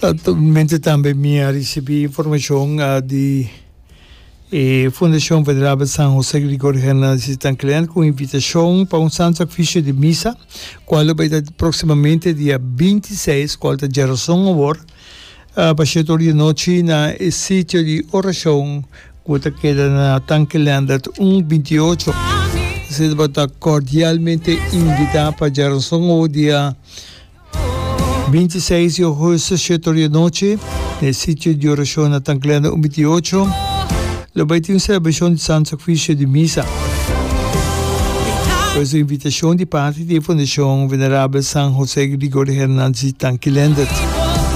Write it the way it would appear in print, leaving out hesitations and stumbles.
Attualmente também minha recebi informação de Fundação Federal de San José Gregorio Hernández Tanclean com invitação para um santo sacrifício de missa, qual vai dar proximamente dia 26, qual da geração agora, para chegar de noite na sítio de oração, que queda na Tanclean, 128. Você vai estar cordialmente invitado para a geração o dia 26 de agosto, 7 da noite, no sítio de oração na Tanclean 128. Lo vai ter uma celebração de santo sacrifício de missa. Questa invitazione di parte di Fondazione Venerabile San José Gregorio Hernández Tanclean.